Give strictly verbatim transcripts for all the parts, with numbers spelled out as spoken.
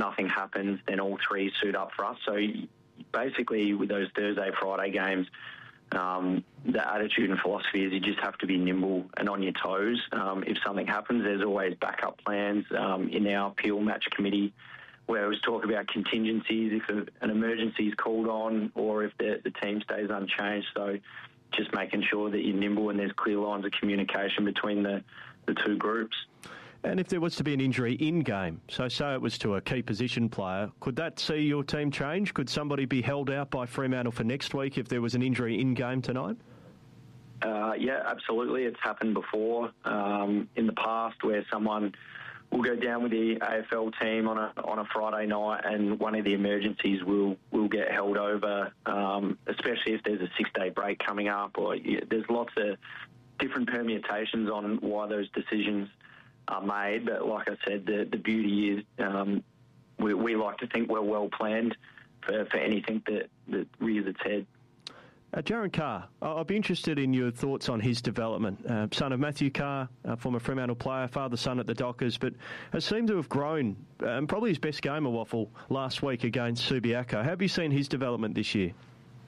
nothing happens, then all three suit up for us. So basically with those Thursday, Friday games, um, the attitude and philosophy is you just have to be nimble and on your toes. Um, if something happens, there's always backup plans. Um, in our appeal match committee, where it was talk about contingencies, if a, an emergency is called on or if the, the team stays unchanged. So just making sure that you're nimble and there's clear lines of communication between the, the two groups. And if there was to be an injury in-game, so say it was to a key position player, could that see your team change? Could somebody be held out by Fremantle for next week if there was an injury in-game tonight? Uh, yeah, absolutely. It's happened before um, in the past where someone will go down with the A F L team on a on a Friday night and one of the emergencies will, will get held over, um, especially if there's a six-day break coming up. Or yeah, there's lots of different permutations on why those decisions are made, but like I said, the, the beauty is um, we, we like to think we're well planned for, for anything that, that rears its head. Uh, Jaron Carr, I'd be interested in your thoughts on his development. Uh, son of Matthew Carr, uh, former Fremantle player, father, son at the Dockers, but has seemed to have grown, uh, and probably his best game of waffle last week against Subiaco. How have you seen his development this year?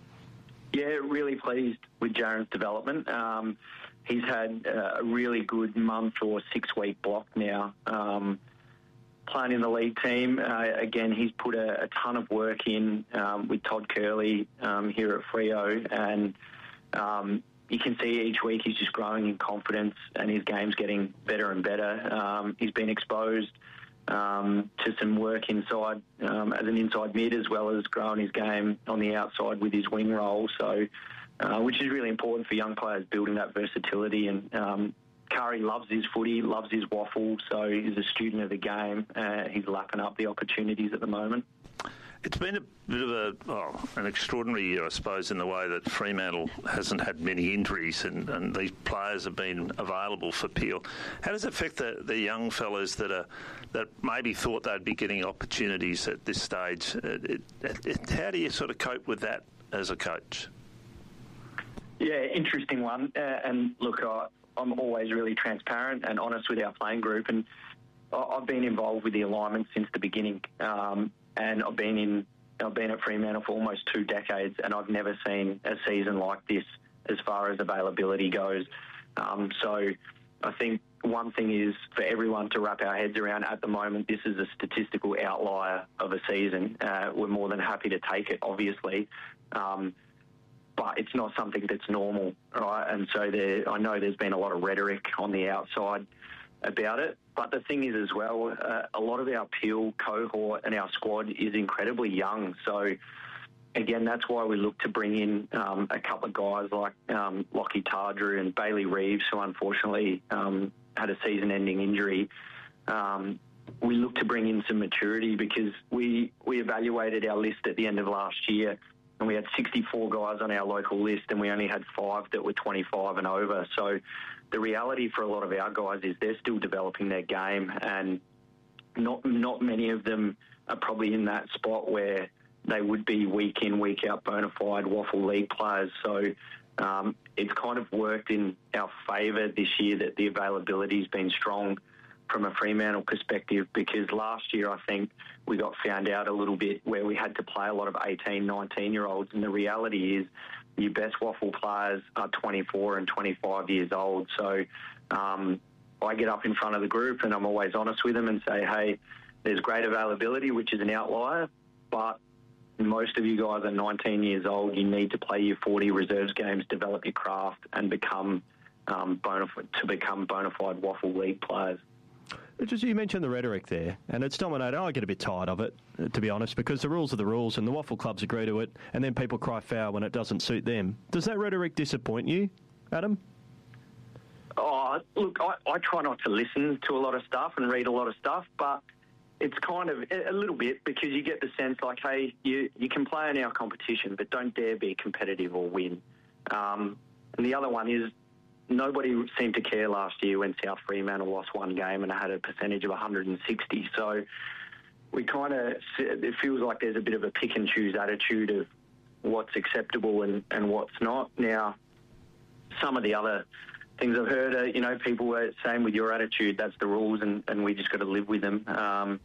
Yeah, really pleased with Jaron's development. Um, he's had uh, a really good month or six-week block now. Um, playing in the league team, uh, again, he's put a, a ton of work in um, with Todd Curley um, here at Freo, and um, you can see each week he's just growing in confidence and his game's getting better and better. Um, he's been exposed um, to some work inside um, as an inside mid, as well as growing his game on the outside with his wing role, so uh, which is really important for young players, building that versatility. And um, Kari loves his footy, loves his waffle, so he's a student of the game. Uh, he's lapping up the opportunities at the moment. It's been a bit of a, oh, an extraordinary year, I suppose, in the way that Fremantle hasn't had many injuries and, and these players have been available for Peel. How does it affect the, the young fellas that are that maybe thought they'd be getting opportunities at this stage? It, it, it, how do you sort of cope with that as a coach? Yeah, interesting one. Uh, and look, I, I'm always really transparent and honest with our playing group, and I, I've been involved with the alignment since the beginning. Um, and I've been in, I've been at Fremantle for almost two decades, and I've never seen a season like this as far as availability goes. Um, so I think one thing is for everyone to wrap our heads around at the moment, this is a statistical outlier of a season. Uh, we're more than happy to take it, obviously. Um, but it's not something that's normal, right? And so there, I know there's been a lot of rhetoric on the outside about it. But the thing is as well, uh, a lot of our Peel cohort and our squad is incredibly young. So, again, that's why we look to bring in um, a couple of guys like um, Lockie Tardrew and Bailey Reeves, who unfortunately um, had a season-ending injury. Um, we look to bring in some maturity because we, we evaluated our list at the end of last year, and we had sixty-four guys on our local list, and we only had five that were twenty-five and over. So the reality for a lot of our guys is they're still developing their game, and not not many of them are probably in that spot where they would be week in, week out bona fide waffle league players. So um, it's kind of worked in our favour this year that the availability has been strong from a Fremantle perspective, because last year I think we got found out a little bit where we had to play a lot of eighteen, nineteen-year-olds, and the reality is your best waffle players are twenty-four and twenty-five years old. So um, I get up in front of the group and I'm always honest with them and say, hey, there's great availability, which is an outlier, but most of you guys are nineteen years old. You need to play your forty reserves games, develop your craft, and become um, bona fide, to become bona fide waffle league players. Just, you mentioned the rhetoric there, and it's dominated. I get a bit tired of it, to be honest, because the rules are the rules, and the waffle clubs agree to it, and then people cry foul when it doesn't suit them. Does that rhetoric disappoint you, Adam? Oh, look, I, I try not to listen to a lot of stuff and read a lot of stuff, but it's kind of a little bit, because you get the sense like, hey, you, you can play in our competition, but don't dare be competitive or win. Um, and the other one is, nobody seemed to care last year when South Fremantle lost one game and had a percentage of one hundred sixty. So we kind of, it feels like there's a bit of a pick and choose attitude of what's acceptable and, and what's not. Now, some of the other things I've heard are, you know, people were saying with your attitude, that's the rules and, and we just got to live with them. Um,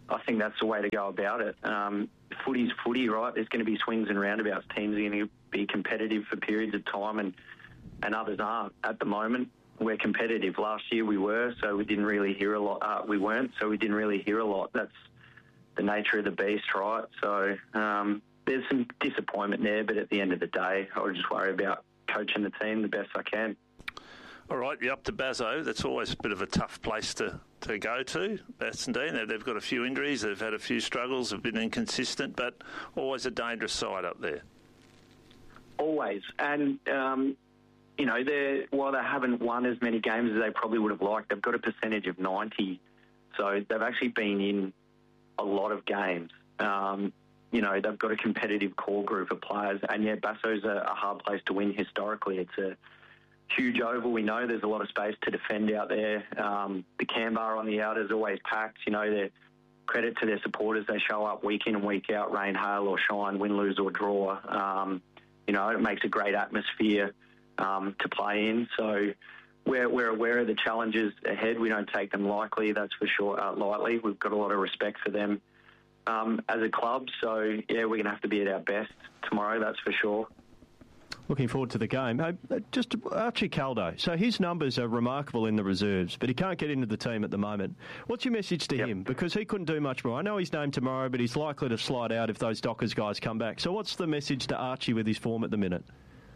I think that's the way to go about it. Um, footy's footy, right? There's going to be swings and roundabouts. Teams are going to be competitive for periods of time, and, and others aren't. At the moment, we're competitive. Last year we were, so we didn't really hear a lot. Uh, we weren't, so we didn't really hear a lot. That's the nature of the beast, right? So um, there's some disappointment there, but at the end of the day, I'll just worry about coaching the team the best I can. All right, you're up to Bazzo. That's always a bit of a tough place to, to go to, Bassendean. They've got a few injuries, they've had a few struggles, have been inconsistent, but always a dangerous side up there. Always. And, um, you know, they're, while they haven't won as many games as they probably would have liked, they've got a percentage of ninety. So they've actually been in a lot of games. Um, you know, they've got a competitive core group of players. And, yeah, Basso's a, a hard place to win historically. It's a huge oval. We know there's a lot of space to defend out there. Um, the Canberra on the outer is always packed. You know, they're credit to their supporters. They show up week in and week out, rain, hail or shine, win, lose or draw. Um, you know, it makes a great atmosphere um, to play in. So we're, we're aware of the challenges ahead. We don't take them lightly, that's for sure, uh, lightly. We've got a lot of respect for them um, as a club. So, yeah, we're going to have to be at our best tomorrow, that's for sure. Looking forward to the game. Uh, just Archie Caldo. So his numbers are remarkable in the reserves, but he can't get into the team at the moment. What's your message to yep. him? Because he couldn't do much more. I know he's named tomorrow, but he's likely to slide out if those Dockers guys come back. So what's the message to Archie with his form at the minute?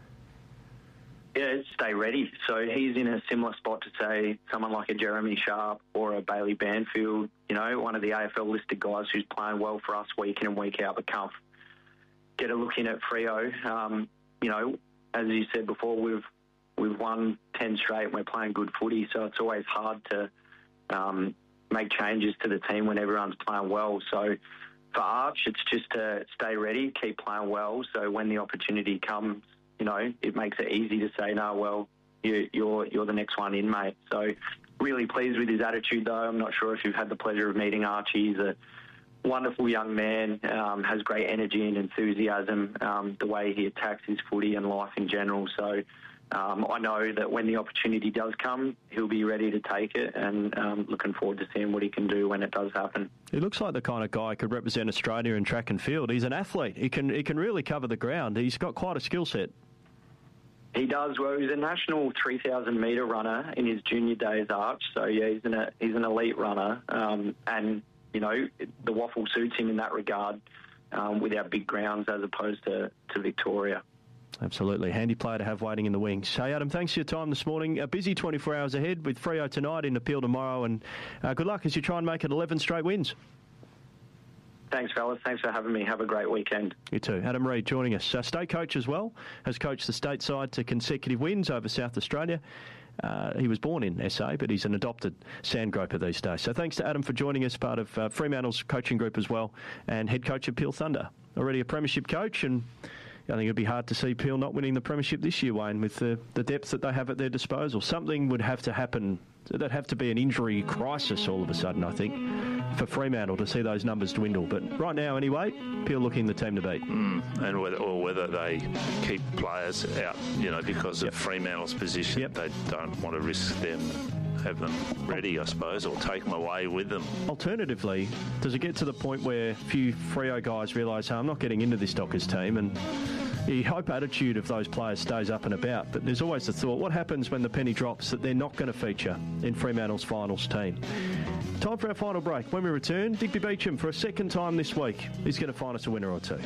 Yeah, stay ready. So he's in a similar spot to, say, someone like a Jeremy Sharp or a Bailey Banfield, you know, one of the A F L-listed guys who's playing well for us week in and week out, but can't get a look in at Freo. Um, You know, as you said before, we've we've won ten straight and we're playing good footy, so it's always hard to um, make changes to the team when everyone's playing well. So for Arch, it's just to stay ready, keep playing well, so when the opportunity comes, you know, it makes it easy to say, no, well, you, you're you're the next one in, mate. So really pleased with his attitude, though. I'm not sure if you've had the pleasure of meeting Archie. He's a wonderful young man, um, has great energy and enthusiasm, um, the way he attacks his footy and life in general. So um, I know that when the opportunity does come, he'll be ready to take it, and um, looking forward to seeing what he can do when it does happen. He looks like the kind of guy who could represent Australia in track and field. He's an athlete. He can he can really cover the ground. He's got quite a skill set. He does. Well, he's a national three thousand metre runner in his junior days, Arch. So, yeah, he's an, a, he's an elite runner, um, and you know, the waffle suits him in that regard um, with our big grounds as opposed to, to Victoria. Absolutely. Handy player to have waiting in the wings. Hey, Adam, thanks for your time this morning. A busy twenty-four hours ahead with Freo tonight, in Appeal tomorrow, and uh, good luck as you try and make it eleven straight wins. Thanks, fellas. Thanks for having me. Have a great weekend. You too. Adam Reid joining us. Uh, state coach as well, has coached the state side to consecutive wins over South Australia. Uh, he was born in S A, but he's an adopted Sandgroper these days. So thanks to Adam for joining us, part of uh, Fremantle's coaching group as well, and head coach of Peel Thunder. Already a premiership coach, and I think it'd be hard to see Peel not winning the premiership this year, Wayne, with the, the depth that they have at their disposal. Something would have to happen. There'd have to be an injury crisis all of a sudden, I think, for Fremantle to see those numbers dwindle. But right now, anyway, Peel looking the team to beat. Mm, and whether, or whether they keep players out, you know, because yep. of Fremantle's position. Yep. They don't want to risk them, have them ready, I suppose, or take them away with them. Alternatively, does it get to the point where a few Freo guys realise, hey, I'm not getting into this Dockers team, and the hope attitude of those players stays up and about, but there's always the thought, what happens when the penny drops that they're not going to feature in Fremantle's finals team? Time for our final break. When we return, Digby Beecham, for a second time this week, is going to find us a winner or two.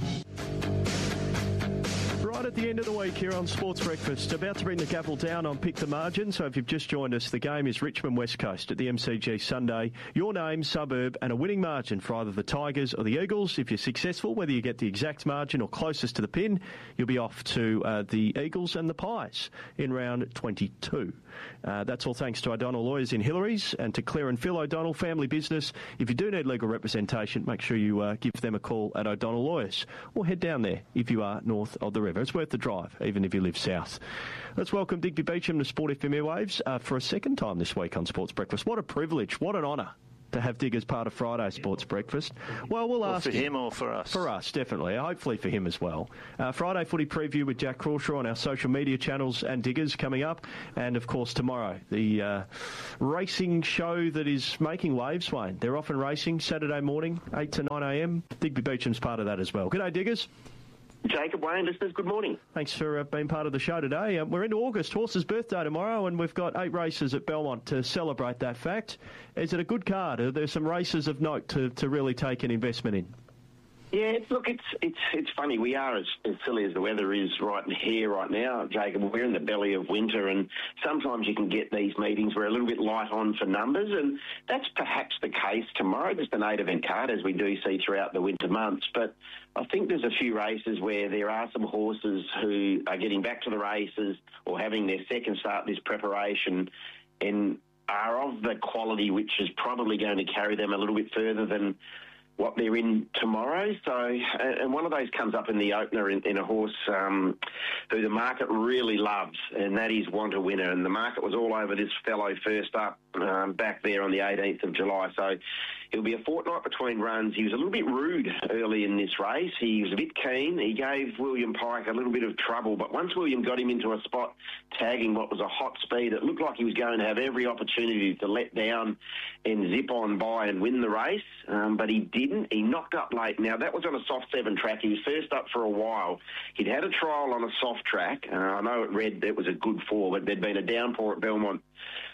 Right at the end of the week here on Sports Breakfast, about to bring the gavel down on Pick the Margin. So if you've just joined us, the game is Richmond West Coast at the M C G Sunday. Your name, suburb and a winning margin for either the Tigers or the Eagles. If you're successful, whether you get the exact margin or closest to the pin, you'll be off to uh, the Eagles and the Pies in round twenty-two. Uh, that's all thanks to O'Donnell Lawyers in Hillary's and to Claire and Phil O'Donnell Family Business. If you do need legal representation, make sure you uh, give them a call at O'Donnell Lawyers, or head down there if you are north of the river. It's worth the drive, even if you live south. Let's welcome Digby Beecham to Sport F M Airwaves uh, for a second time this week on Sports Breakfast. What a privilege, what an honour to have Diggers part of Friday Sports Breakfast? Well, we'll well, ask for him. him or for us? For us, definitely. Hopefully for him as well. Uh, Friday Footy Preview with Jack Crawshaw on our social media channels and Diggers coming up. And, of course, tomorrow, the uh, racing show that is making waves, Wayne. They're often racing Saturday morning, eight to nine a.m. Digby Beecham's part of that as well. G'day, Diggers. Jacob, Wayne, listeners, good morning. Thanks for uh, being part of the show today. Uh, we're into August, Horse's birthday tomorrow, and we've got eight races at Belmont to celebrate that fact. Is it a good card? Are there some races of note to, to really take an investment in? Yeah, look, it's it's it's funny. We are as, as silly as the weather is right here right now, Jacob. We're in the belly of winter, and sometimes you can get these meetings where a little bit light on for numbers, and that's perhaps the case tomorrow. Just an eight-event card, as we do see throughout the winter months. But I think there's a few races where there are some horses who are getting back to the races or having their second start this preparation and are of the quality which is probably going to carry them a little bit further than what they're in tomorrow. So, and one of those comes up in the opener in, in a horse um, who the market really loves, and that is Want a Winner. And the market was all over this fellow first up um, back there on the eighteenth of July. So it'll be a fortnight between runs. He was a little bit rude early in this race. He was a bit keen. He gave William Pike a little bit of trouble. But once William got him into a spot tagging what was a hot speed, it looked like he was going to have every opportunity to let down and zip on by and win the race. Um, but he didn't. He knocked up late. Now, that was on a soft seven track. He was first up for a while. He'd had a trial on a soft track. Uh, I know it read it was a good four, but there'd been a downpour at Belmont,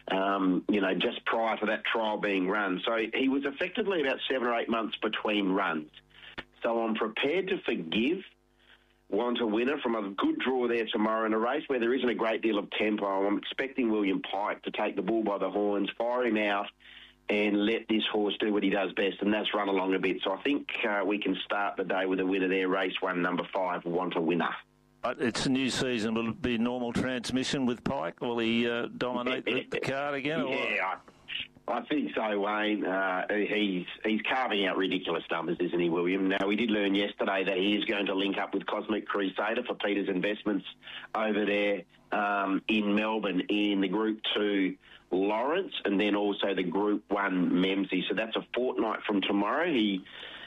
um, you know, just prior to that trial being run. So he was effectively about seven or eight months between runs. So I'm prepared to forgive Want a Winner from a good draw there tomorrow in a race where there isn't a great deal of tempo. I'm expecting William Pike to take the bull by the horns, fire him out, and let this horse do what he does best, and that's run along a bit. So I think uh, we can start the day with a winner there, race one, number five, Want a Winner. It's a new season. Will it be normal transmission with Pike? Will he uh, dominate the, the card again? Or yeah, I, I think so, Wayne. Uh, he's he's carving out ridiculous numbers, isn't he, William? Now, we did learn yesterday that he is going to link up with Cosmic Crusader for Peter's Investments over there um, in Melbourne in the Group two Lawrence, and then also the Group one Memsey. So that's a fortnight from tomorrow. He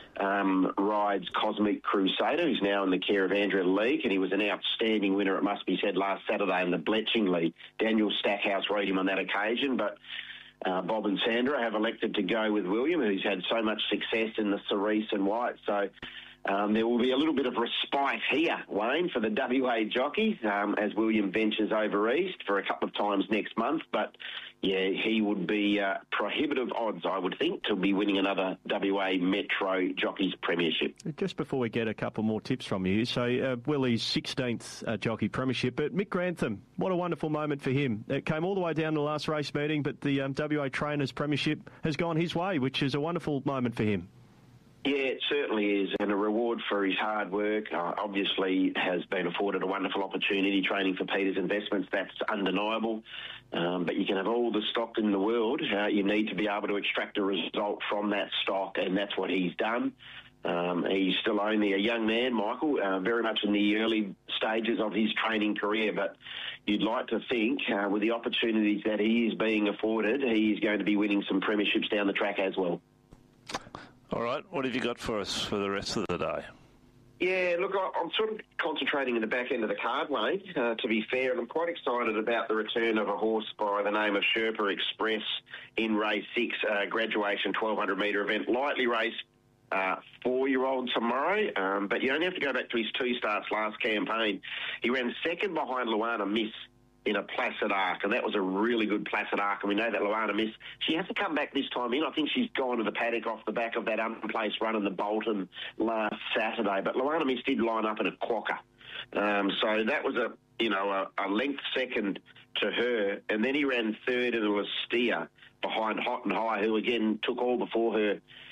um, rides Cosmic Crusader, who's now in the care of Andrea Leake, and he was an outstanding winner, it must be said, last Saturday in the Bletching League. Daniel Stackhouse rode him on that occasion, but uh, Bob and Sandra have elected to go with William, who's had so much success in the Cerise and White. So Um, there will be a little bit of respite here, Wayne, for the W A jockeys um, as William ventures over east for a couple of times next month. But, yeah, he would be uh, prohibitive odds, I would think, to be winning another W A Metro Jockeys Premiership. Just before we get a couple more tips from you, so uh, Willie's sixteenth uh, Jockey Premiership, but Mick Grantham, what a wonderful moment for him. It came all the way down to the last race meeting, but the um, W A Trainers Premiership has gone his way, which is a wonderful moment for him. Yeah, it certainly is, and a reward for his hard work. Uh, obviously has been afforded a wonderful opportunity training for Peter's Investments. That's undeniable. Um, but you can have all the stock in the world. Uh, you need to be able to extract a result from that stock, and that's what he's done. Um, he's still only a young man, Michael, uh, very much in the early stages of his training career, but you'd like to think uh, with the opportunities that he is being afforded, he is going to be winning some premierships down the track as well. All right, what have you got for us for the rest of the day? Yeah, look, I'm sort of concentrating in the back end of the card, Wayne, uh, to be fair, and I'm quite excited about the return of a horse by the name of Sherpa Express in race six, uh, graduation twelve hundred metre event, lightly raced uh, four-year-old tomorrow, um, but you only have to go back to his two starts last campaign. He ran second behind Luana Miss in a Placid Arc, and that was a really good Placid Arc, and we know that Luana Miss, she has to come back this time in. I think she's gone to the paddock off the back of that unplaced run in the Bolton last Saturday, but Luana Miss did line up in a quokka. Um, so that was a, you know, a, a length second to her, and then he ran third in a Lastia behind Hot and High, who again took all before her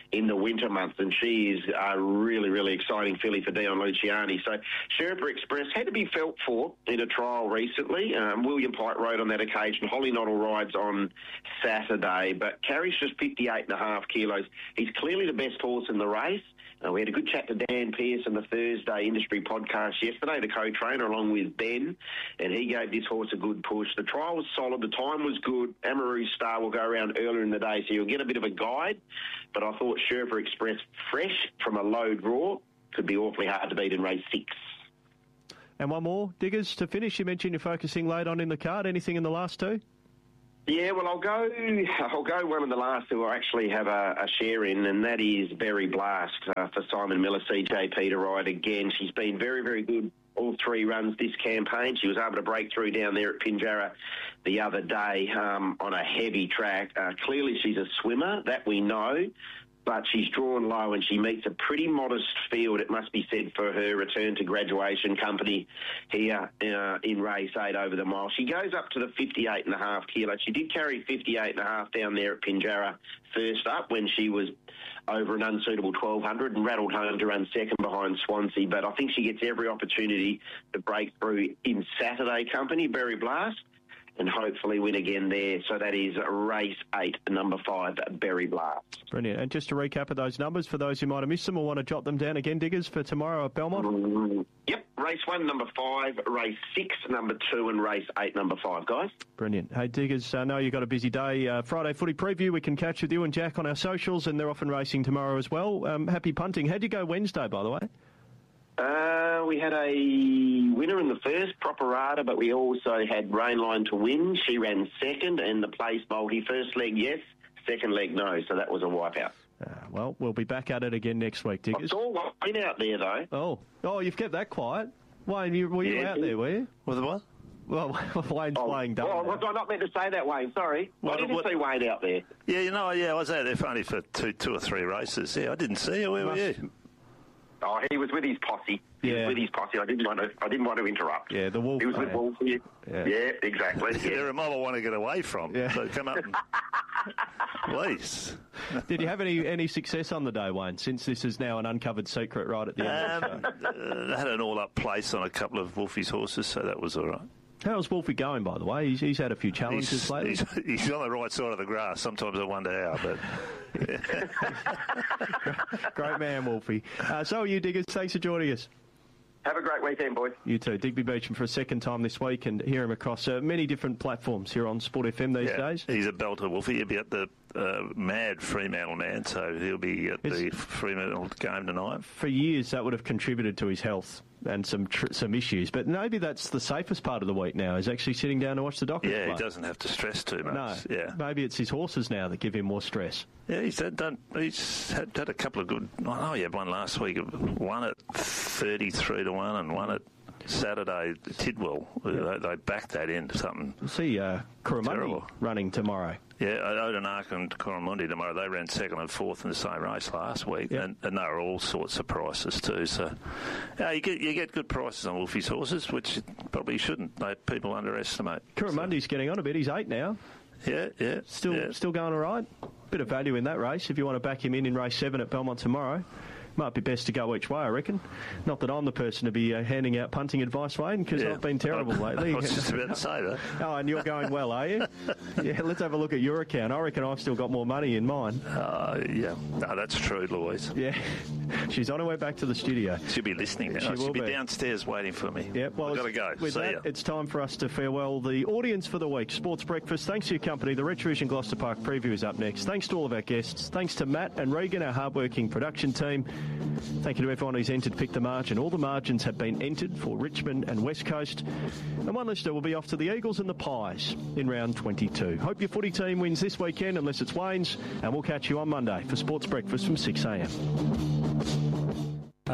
in the winter months, and she is a really, really exciting filly for Dion Luciani. So Sherpa Express had to be felt for in a trial recently. Um, William Pike rode on that occasion. Holly Noddle rides on Saturday, but carries just fifty-eight and a half kilos. He's clearly the best horse in the race. Uh, we had a good chat to Dan Pearce on the Thursday Industry podcast yesterday, the co-trainer, along with Ben, and he gave this horse a good push. The trial was solid. The time was good. Amaru's Star will go around earlier in the day, so you'll get a bit of a guide. But I thought Sherpa Express, fresh from a low draw, could be awfully hard to beat in race six. And one more, Diggers, to finish. You mentioned you're focusing late on in the card. Anything in the last two? Yeah, well, I'll go. I'll go one of the last who I actually have a, a share in, and that is Berry Blast uh, for Simon Miller, C J P to ride again. She's been very, very good all three runs this campaign. She was able to break through down there at Pinjarra the other day um, on a heavy track. Uh, clearly, she's a swimmer, that we know. But she's drawn low and she meets a pretty modest field, it must be said, for her return to Graduation Company here uh, in race eight over the mile. She goes up to the fifty-eight and a half kilos. She did carry fifty-eight and a half down there at Pinjarra first up when she was over an unsuitable twelve hundred and rattled home to run second behind Swansea. But I think she gets every opportunity to break through in Saturday Company, Berry Blast, and hopefully win again there. So that is race eight, number five, Berry Blast. Brilliant. And just to recap of those numbers, for those who might have missed them or want to jot them down again, Diggers, for tomorrow at Belmont? Mm, yep, race one, number five, race six, number two, and race eight, number five, guys. Brilliant. Hey, Diggers, I know you've got a busy day. Uh, Friday footy preview, we can catch with you and Jack on our socials, and they're off and racing tomorrow as well. Um, happy punting. How'd you go Wednesday, by the way? Uh, we had a winner in the first, Properata, but we also had Rainline to win. She ran second, and the place multi. First leg, yes. Second leg, no. So that was a wipeout. Uh, well, we'll be back at it again next week, Diggers. I saw Wayne out there, though. Oh, oh, you've kept that quiet. Wayne, you, were you yeah, out there, were you? With what? Well, Wayne's oh, playing dumb. Well, was I not meant to say that, Wayne? Sorry. What, I didn't what, see Wayne out there. Yeah, you know, yeah, I was out there for only for two, two or three races. Yeah, I didn't see you. Where Must, were you? Oh, he was with his posse. He yeah. was with his posse. I didn't want to. I didn't want to interrupt. Yeah, the Wolf. He was with Wolfie. Yeah. yeah, exactly. Yeah. They're a mob I want to get away from. Yeah. So come up and please. Did you have any, any success on the day, Wayne? Since this is now an uncovered secret right at the end. Um, uh, had an all-up place on a couple of Wolfie's horses, so that was all right. How's Wolfie going, by the way? He's, he's had a few challenges he's, lately. He's, he's on the right side of the grass. Sometimes I wonder how, but... Great man, Wolfie. Uh, so are you, Diggers. Thanks for joining us. Have a great weekend, boys. You too. Digby Beecham for a second time this week, and hear him across uh, many different platforms here on Sport F M these yeah, days. He's a belter, Wolfie. He'll be at the uh, mad Fremantle man, so he'll be at it's, the Fremantle game tonight. For years, that would have contributed to his health and some tr- some issues, but maybe that's the safest part of the week now, is actually sitting down to watch the Dockers Yeah, play. he doesn't have to stress too much. No, yeah. Maybe it's his horses now that give him more stress. Yeah, he's had, done, he's had, had a couple of good... Oh, he had one last week. One at thirty-three to one and one at Saturday, Tidwell. Yeah. They, they backed that in something. See uh, Coromandel running tomorrow. Yeah, Odenak and Coromandel tomorrow, they ran second and fourth in the same race last week, yeah. and, and they were all sorts of prices too. So, yeah, you get you get good prices on Wolfie's horses, which probably shouldn't. They, people underestimate. Coromandel's so. getting on a bit. He's eight now. Yeah, yeah. Still, yeah. still going all right. Bit of value in that race if you want to back him in in race seven at Belmont tomorrow. Might be best to go each way, I reckon. Not that I'm the person to be uh, handing out punting advice, Wayne, because yeah. I've been terrible I, lately. I was just about to say that. Oh, and you're going well, are you? Yeah, let's have a look at your account. I reckon I've still got more money in mine. Uh, yeah, no, that's true, Louise. Yeah, she's on her way back to the studio. She'll be listening now. She She'll will be, be downstairs waiting for me. Yeah, well, I've got to go. With See that, ya. it's time for us to farewell the audience for the week. Sports Breakfast, thanks for your company. The Retrovision Gloucester Park preview is up next. Thanks to all of our guests. Thanks to Matt and Regan, our hard-working production team. Thank you to everyone who's entered Pick the Margin. All the margins have been entered for Richmond and West Coast. And one listener will be off to the Eagles and the Pies in round twenty-two. Hope your footy team wins this weekend, unless it's Wayne's. And we'll catch you on Monday for Sports Breakfast from six a m.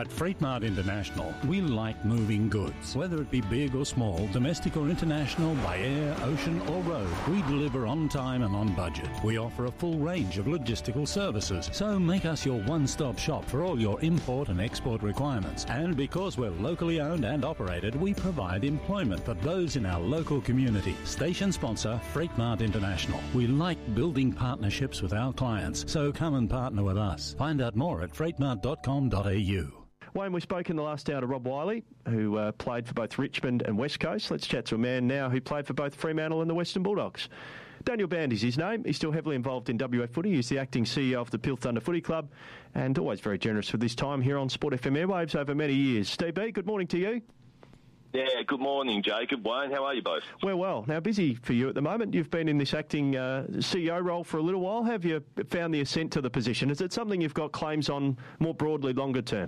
At Freightmart International, we like moving goods. Whether it be big or small, domestic or international, by air, ocean or road, we deliver on time and on budget. We offer a full range of logistical services, so make us your one-stop shop for all your import and export requirements. And because we're locally owned and operated, we provide employment for those in our local community. Station sponsor, Freightmart International. We like building partnerships with our clients, so come and partner with us. Find out more at freightmart dot com dot a u. Wayne, we spoke in the last hour to Rob Wiley, who uh, played for both Richmond and West Coast. Let's chat to a man now who played for both Fremantle and the Western Bulldogs. Daniel Band is his name. He's still heavily involved in W A footy. He's the acting C E O of the Peel Thunder Footy Club and always very generous with his time here on Sport F M airwaves over many years. Steve B, good morning to you. Yeah, good morning, Jacob. Wayne, how are you both? Well, well. Now, busy for you at the moment. You've been in this acting uh, C E O role for a little while. Have you found the ascent to the position? Is it something you've got claims on more broadly, longer term?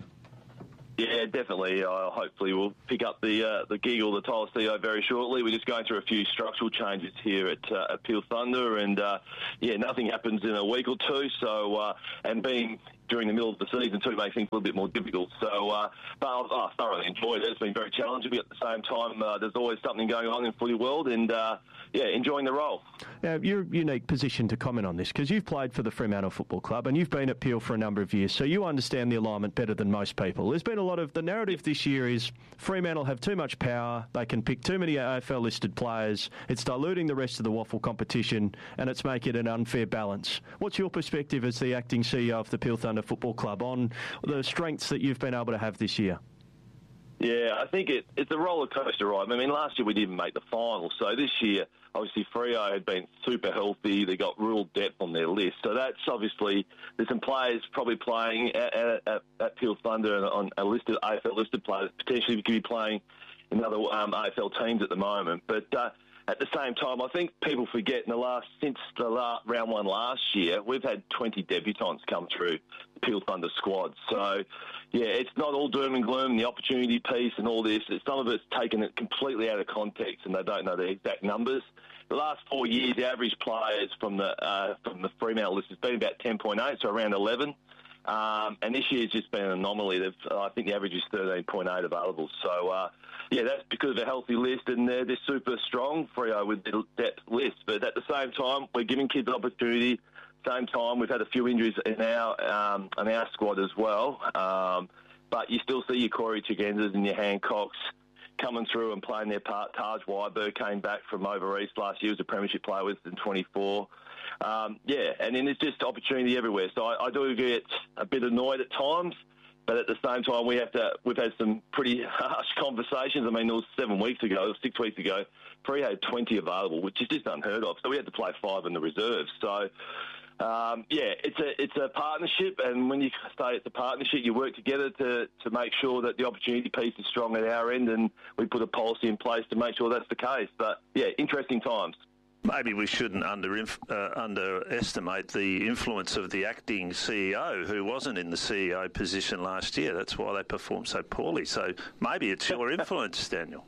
Yeah, definitely. Uh, hopefully we'll pick up the uh, the gig or the title C E O very shortly. We're just going through a few structural changes here at, uh, at Peel Thunder, and uh, yeah, nothing happens in a week or two. So, uh, and being during the middle of the season too makes things a little bit more difficult. So, uh, but I've oh, thoroughly enjoyed it. It's been very challenging, but at the same time, uh, there's always something going on in footy world, and uh, yeah, enjoying the role. Now, you're a unique position to comment on this because you've played for the Fremantle Football Club and you've been at Peel for a number of years, so you understand the alignment better than most people. There's been a lot of, the narrative this year is Fremantle have too much power, they can pick too many A F L-listed players, it's diluting the rest of the waffle competition and it's making an unfair balance. What's your perspective as the acting C E O of the Peel Thunder Football Club on the strengths that you've been able to have this year? Yeah, I think it, it's a roller coaster ride. I mean, last year we didn't make the final, so this year, obviously, Freo had been super healthy. They got real depth on their list, so that's obviously there's some players probably playing at, at, at Peel Thunder on a listed A F L listed players potentially could be playing in other um, A F L teams at the moment, but. Uh, At the same time, I think people forget in the last since the last, round one last year, we've had twenty debutants come through the Peel Thunder squad. So, yeah, it's not all doom and gloom, the opportunity piece and all this. Some of it's taken it completely out of context and they don't know the exact numbers. The last four years, the average players from the uh, from the Fremantle list has been about ten point eight, so around eleven. Um, and this year's just been an anomaly. They've, uh, I think the average is thirteen point eight available. So, uh, yeah, that's because of a healthy list, and they're, they're super strong, Freo, with the depth list. But at the same time, we're giving kids opportunity. Same time, we've had a few injuries in our um, in our squad as well. Um, but you still see your Corey Chigenzas and your Hancocks coming through and playing their part. Taj Weiberg came back from over east last year, was a premiership player with in twenty-four. Um, yeah, and then there's just opportunity everywhere. So I, I do get a bit annoyed at times, but at the same time, we have to. We've had some pretty harsh conversations. I mean, it was seven weeks ago, it was six weeks ago. Free had twenty available, which is just unheard of. So we had to play five in the reserves. So. Um, yeah, it's a it's a partnership, and when you say it's a partnership, you work together to, to make sure that the opportunity piece is strong at our end, and we put a policy in place to make sure that's the case. But yeah, interesting times. Maybe we shouldn't under, uh, underestimate the influence of the acting C E O, who wasn't in the C E O position last year. That's why they performed so poorly. So maybe it's your influence, Daniel.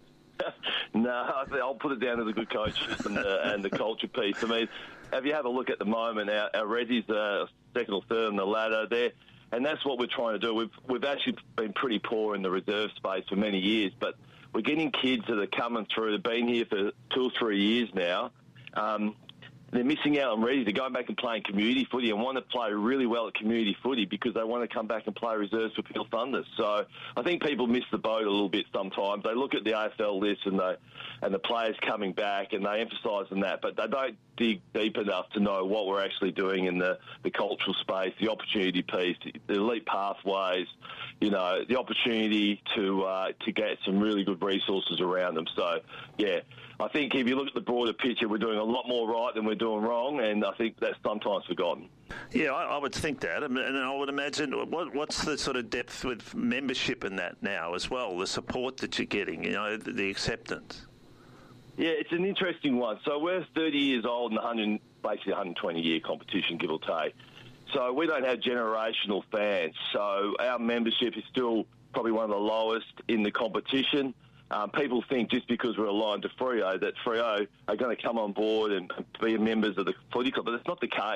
No, I'll put it down to the good coaches and the, and the culture piece. I mean, if you have a look at the moment, our, our Reggie's uh, second or third on the ladder there, and that's what we're trying to do. We've we've actually been pretty poor in the reserve space for many years, but we're getting kids that are coming through. They've been here for two or three years now. Um, they're missing out on Reggie's. They're going back and playing community footy and want to play really well at community footy because they want to come back and play reserves for Peel Thunder. So I think people miss the boat a little bit sometimes. They look at the A F L list and the and the players coming back and they emphasise on that, but they don't dig deep enough to know what we're actually doing in the, the cultural space, the opportunity piece, the elite pathways, you know, the opportunity to uh, to get some really good resources around them. So, yeah, I think if you look at the broader picture, we're doing a lot more right than we're doing wrong, and I think that's sometimes forgotten. Yeah, I, I would think that, and I would imagine what, what's the sort of depth with membership in that now as well, the support that you're getting, you know, the, the acceptance. Yeah, it's an interesting one. So we're thirty years old and one hundred, basically one hundred twenty year competition, give or take. So we don't have generational fans. So our membership is still probably one of the lowest in the competition. Um, people think just because we're aligned to Freo that Freo are going to come on board and be members of the footy club, but that's not the case.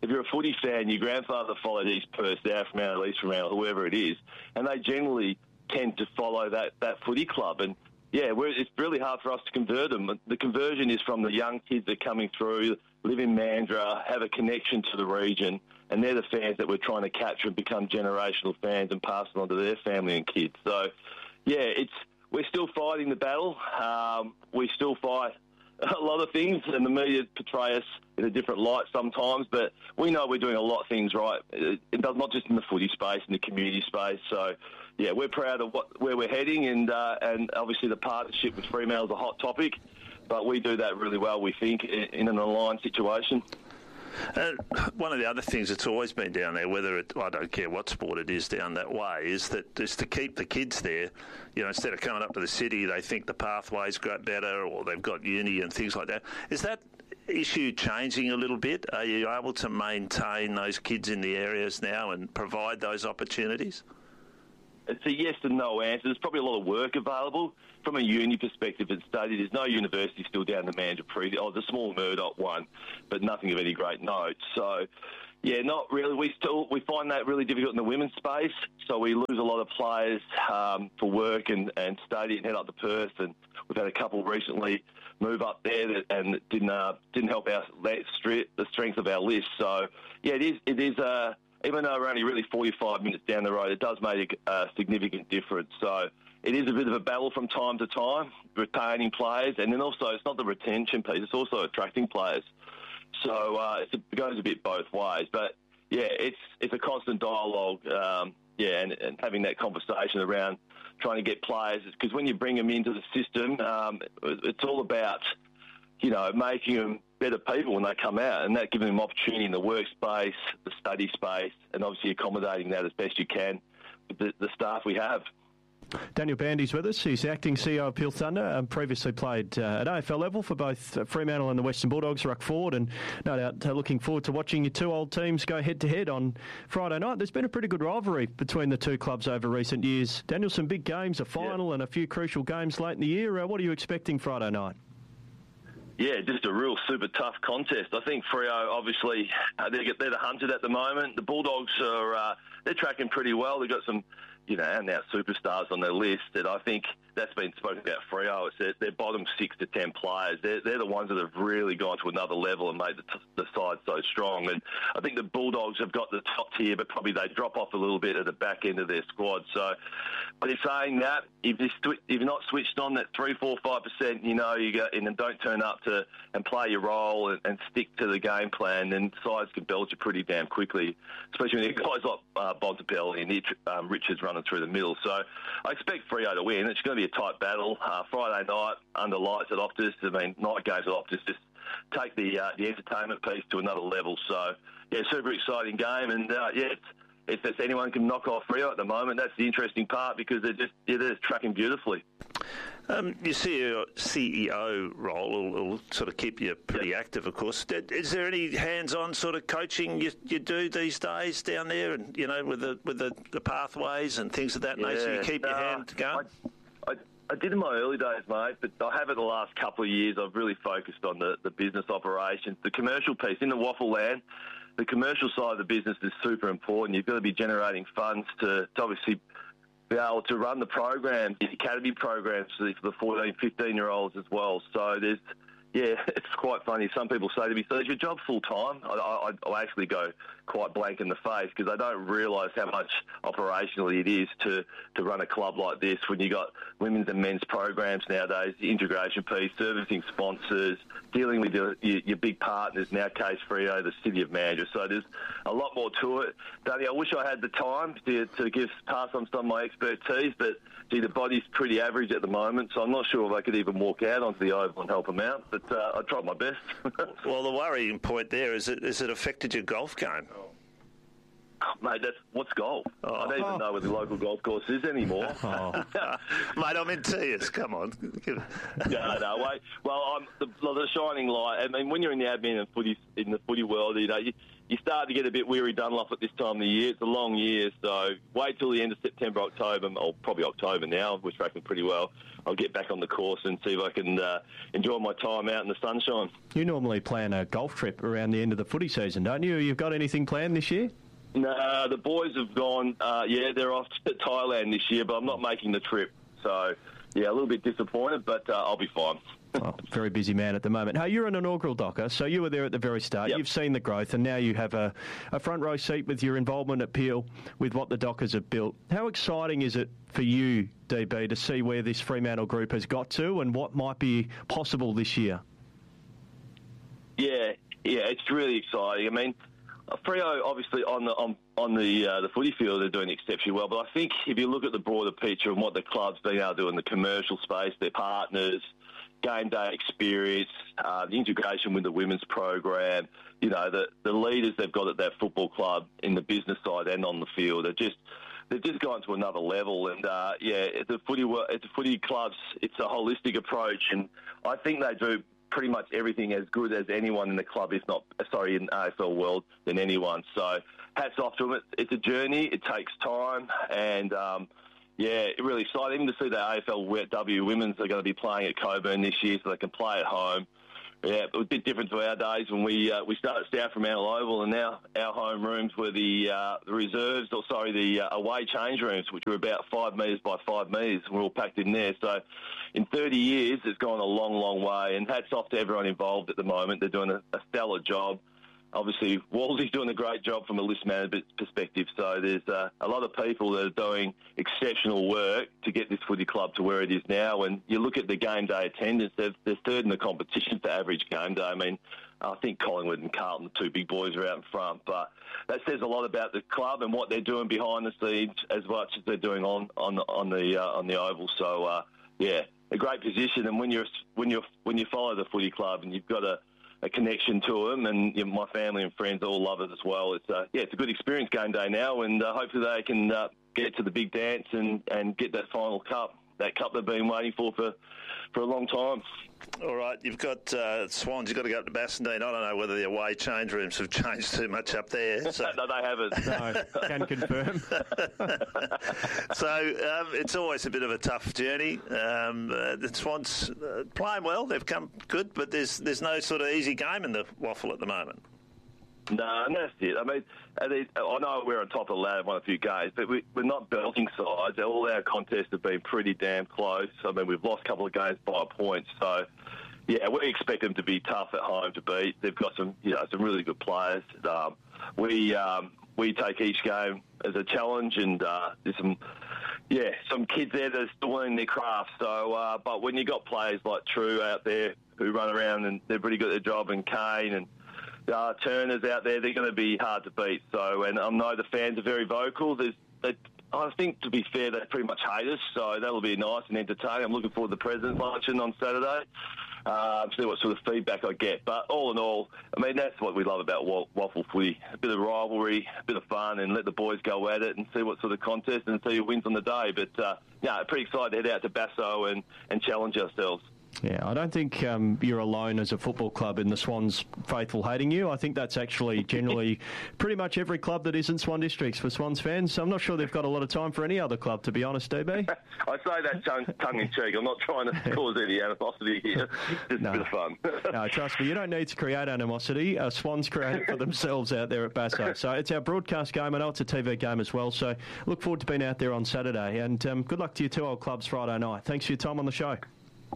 if you're a footy fan, your grandfather followed East Perth, South Fremantle, East Fremantle, whoever it is, and they generally tend to follow that, that footy club. And, yeah, we're, it's really hard for us to convert them. The conversion is from the young kids that are coming through, live in Mandurah, have a connection to the region, and they're the fans that we're trying to capture and become generational fans and pass it on to their family and kids. So, yeah, it's we're still fighting the battle. Um, we still fight a lot of things, and the media portray us in a different light sometimes, but we know we're doing a lot of things right. It, it does not just in the footy space, in the community space. So, yeah, we're proud of what, where we're heading, and uh, and obviously the partnership with Fremantle is a hot topic, but we do that really well, we think, in, in an aligned situation. Uh, one of the other things that's always been down there, whether it, I don't care what sport it is down that way, is that is to keep the kids there. You know, instead of coming up to the city, they think the pathways got better, or they've got uni and things like that. Is that issue changing a little bit? Are you able to maintain those kids in the areas now and provide those opportunities? It's a yes and no answer. There's probably a lot of work available. From a uni perspective and study, there's no university still down the Mandurah Pre. Oh, the small Murdoch one, but nothing of any great note. So, yeah, not really. We still we find that really difficult in the women's space. So we lose a lot of players um, for work and, and study and head up to Perth. And we've had a couple recently move up there that, and it didn't uh, didn't help our the strength of our list. So, yeah, it is it is a uh, even though we're only really forty-five minutes down the road, it does make a significant difference. So it is a bit of a battle from time to time, retaining players, and then also it's not the retention piece, it's also attracting players. So uh, it's, it goes a bit both ways. But, yeah, it's it's a constant dialogue, um, yeah, and, and having that conversation around trying to get players, because when you bring them into the system, um, it's all about, you know, making them better people when they come out, and that giving them opportunity in the workspace, the study space, and obviously accommodating that as best you can with the, the staff we have. Daniel Bandy's with us. He's acting C E O of Peel Thunder, um, previously played uh, at A F L level for both uh, Fremantle and the Western Bulldogs, ruck forward, and no doubt uh, looking forward to watching your two old teams go head-to-head on Friday night. There's been a pretty good rivalry between the two clubs over recent years. Daniel, some big games, a final yeah. and a few crucial games late in the year. Uh, what are you expecting Friday night? Yeah, just a real super tough contest. I think Freo, obviously, uh, they're, they're the hunted at the moment. The Bulldogs are uh, they're tracking pretty well. They've got some, you know, and now superstars on their list. And I think that's been spoken about Freo. It's their, their bottom six to ten players. They're, they're the ones that have really gone to another level and made the, t- the side so strong. And I think the Bulldogs have got the top tier, but probably they drop off a little bit at the back end of their squad. So, but in saying that, if, if you're not switched on that three, four, five percent, you know, you go in and don't turn up to and play your role and, and stick to the game plan, then sides can belt you pretty damn quickly, especially when you guys like uh, Bontempelli and um, Richards running through the middle. So I expect Freo to win. It's going to be a tight battle. Uh, Friday night under lights at Optus. I mean, night games at Optus just take the uh, the entertainment piece to another level. So, yeah, super exciting game. And, uh, yeah, it's, if there's anyone can knock off Freo at the moment, that's the interesting part because they're just yeah, they're tracking beautifully. Um, your C E O role will, will sort of keep you pretty yep. active, of course. Is there any hands-on sort of coaching you, you do these days down there, and you know, with the with the, the pathways and things of that yeah, nature? You keep uh, your hand going. I, I, I did in my early days, mate, but I haven't the last couple of years. I've really focused on the, the business operations, the commercial piece in the waffle land. The commercial side of the business is super important. You've got to be generating funds to, to obviously be able to run the program, the academy programs for the, for the fourteen, fifteen-year-olds as well. So there's, yeah, it's quite funny. Some people say to me, so is your job full-time? I, I, I actually go quite blank in the face because I don't realise how much operationally it is to, to run a club like this when you got women's and men's programs nowadays, the integration piece, servicing sponsors, dealing with your, your, your big partners, in our case Freo, the City of Mandurah. So there's a lot more to it. Danny, I wish I had the time to, to give pass on some of my expertise, but gee, the body's pretty average at the moment, so I'm not sure if I could even walk out onto the oval and help them out, but uh, I tried my best. Well, the worrying point there is it, is it affected your golf game? Mate, that's, what's golf? Oh. I don't even know where the local golf course is anymore. Oh. Mate, I'm in tears. Come on. no, no, wait. Well, I'm the, the shining light. I mean, when you're in the admin and footy in the footy world, you know, you, you start to get a bit weary Dunlop at this time of the year. It's a long year, so wait till the end of September, October, or probably October now. We're tracking pretty well. I'll get back on the course and see if I can uh, enjoy my time out in the sunshine. You normally plan a golf trip around the end of the footy season, don't you? You've got anything planned this year? No, the boys have gone, uh, yeah, they're off to Thailand this year, but I'm not making the trip. So, yeah, a little bit disappointed, but uh, I'll be fine. Oh, very busy man at the moment. Hey, you're an inaugural docker, so you were there at the very start. Yep. You've seen the growth, and now you have a, a front row seat with your involvement at Peel with what the Dockers have built. How exciting is it for you, D B, to see where this Fremantle group has got to and what might be possible this year? Yeah, yeah, it's really exciting. I mean, Freo obviously on the on, on the uh, the footy field they're doing exceptionally well, but I think if you look at the broader picture and what the club's been able to do in the commercial space, their partners, game day experience, uh, the integration with the women's program, you know, the the leaders they've got at that football club in the business side and on the field are just they've just gone to another level. And uh, yeah, it's a footy it's a footy clubs. It's a holistic approach, and I think they do pretty much everything as good as anyone in the club, if not, sorry, in the A F L world than anyone. So hats off to them. It's a journey. It takes time. And, um, yeah, really exciting to see the A F L W women's are going to be playing at Coburn this year so they can play at home. Yeah, it was a bit different to our days when we uh, we started South from Fremantle Oval, and now our home rooms were the, uh, the reserves, or sorry, the uh, away change rooms, which were about five metres by five metres. We're all packed in there. So in thirty years, it's gone a long, long way, and hats off to everyone involved at the moment. They're doing a, a stellar job. Obviously, Walsey's doing a great job from a list management perspective, so there's uh, a lot of people that are doing exceptional work to get this footy club to where it is now. And you look at the game day attendance, they're, they're third in the competition for average game day. I mean, I think Collingwood and Carlton, the two big boys, are out in front, but that says a lot about the club and what they're doing behind the scenes as much as they're doing on on, on the uh, on the oval. So, uh, yeah, a great position. And when you're when you when you follow the footy club and you've got a a connection to them, and you know, my family and friends all love it as well. It's uh, yeah, it's a good experience game day now, and uh, hopefully they can uh, get to the big dance and, and get that final cup, that cup they've been waiting for for, for a long time. All right, you've got uh, Swans, you've got to go up to Bassendean. I don't know whether the away change rooms have changed too much up there. So. No, they haven't. No, can confirm. So um, it's always a bit of a tough journey. Um, uh, the Swans uh, playing well, they've come good, but there's there's no sort of easy game in the waffle at the moment. No, and that's it. I mean, I know we're on top of the ladder won a few games, but we, we're not belting sides. All our contests have been pretty damn close. I mean, we've lost a couple of games by points. So, yeah, we expect them to be tough at home to beat. They've got some, you know, some really good players. Um, we um, we take each game as a challenge, and uh, there's some, yeah, some kids there that are still learning their craft. So, uh, but when you got players like True out there who run around and they're pretty good at their job, and Kane and Uh, Turner's out there, they're going to be hard to beat. So, and I know the fans are very vocal. There's, they, I think, to be fair, they pretty much hate us. So that'll be nice and entertaining. I'm looking forward to the President's Luncheon on Saturday. Uh, see what sort of feedback I get. But all in all, I mean, that's what we love about waffle footy. A bit of rivalry, a bit of fun, and let the boys go at it and see what sort of contest and see who wins on the day. But, uh, yeah, pretty excited to head out to Basso and, and challenge ourselves. Yeah, I don't think um, you're alone as a football club in the Swans faithful hating you. I think that's actually generally pretty much every club that isn't Swan Districts for Swans fans. I'm not sure they've got a lot of time for any other club, to be honest, D B. I say that tongue-in-cheek. I'm not trying to cause any animosity here. Just no. a bit of fun. No, trust me, you don't need to create animosity. Uh, Swans create it for themselves out there at Basso. So it's our broadcast game. I know it's a T V game as well. So look forward to being out there on Saturday. And um, good luck to your two old clubs Friday night. Thanks for your time on the show.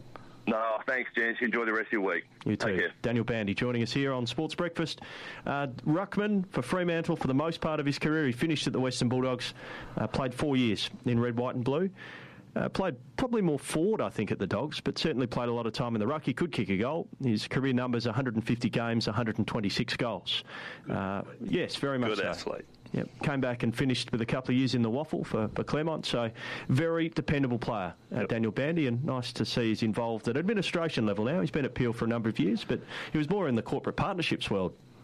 No, thanks, gents. Enjoy the rest of your week. You too. Daniel Bandy joining us here on Sports Breakfast. Uh, Ruckman for Fremantle for the most part of his career. He finished at the Western Bulldogs, uh, played four years in red, white and blue. Uh, played probably more forward, I think, at the Dogs, but certainly played a lot of time in the ruck. He could kick a goal. His career numbers, one hundred fifty games, one hundred twenty-six goals. Uh, yes, very much Good so. athlete. Yep. Came back and finished with a couple of years in the waffle for, for Claremont. So, very dependable player, uh, yep. Daniel Bandy, and nice to see he's involved at administration level now. He's been at Peel for a number of years, but he was more in the corporate partnerships world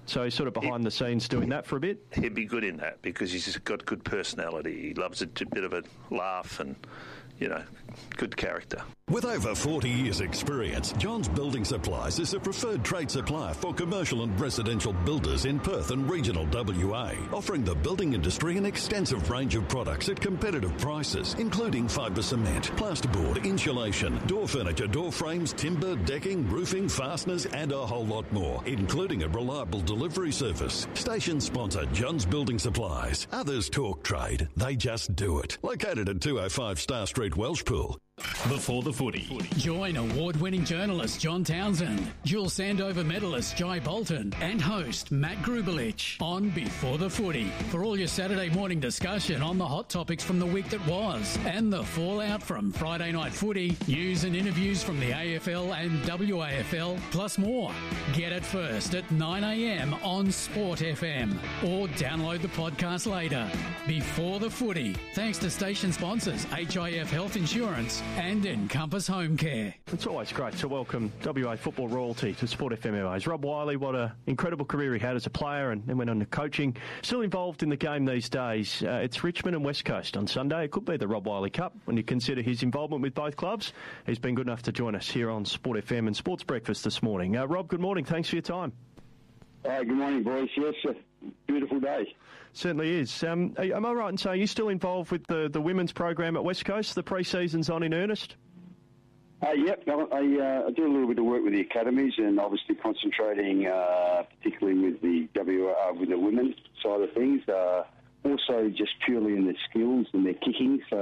So he's sort of behind the scenes doing that for a bit? He'd be good in that because he's got good personality. He loves a bit of a laugh and, you know, good character. With over forty years' experience, Johns Building Supplies is a preferred trade supplier for commercial and residential builders in Perth and regional W A, offering the building industry an extensive range of products at competitive prices, including fibre cement, plasterboard, insulation, door furniture, door frames, timber, decking, roofing, fasteners, and a whole lot more, including a reliable delivery service. Station sponsor Johns Building Supplies. Others talk trade, they just do it. Located at two oh five Star Street, Welshpool. Before the footy. Join award-winning journalist John Townsend, dual Sandover medalist Jai Bolton, and host Matt Grubelich on Before the Footy for all your Saturday morning discussion on the hot topics from the week that was and the fallout from Friday night footy, news and interviews from the A F L and W A F L, plus more. Get it first at nine a m on Sport F M or download the podcast later. Before the Footy, thanks to station sponsors H I F Health Insurance and Encompass Home Care. It's always great to welcome W A football royalty to Sport F M Airways. Rob Wiley, what an incredible career he had as a player and then went on to coaching. Still involved in the game these days. Uh, it's Richmond and West Coast on Sunday. It could be the Rob Wiley Cup when you consider his involvement with both clubs. He's been good enough to join us here on Sport F M and Sports Breakfast this morning. Uh, Rob, good morning. Thanks for your time. Uh, good morning, boys. Yes, a beautiful day. Certainly is. Um, am I right in saying you're still involved with the, the women's program at West Coast? The pre-season's on in earnest? Uh, yep, I, uh, I do a little bit of work with the academies and obviously concentrating uh, particularly with the W uh, with the women's side of things. Uh, also just purely in their skills and their kicking. So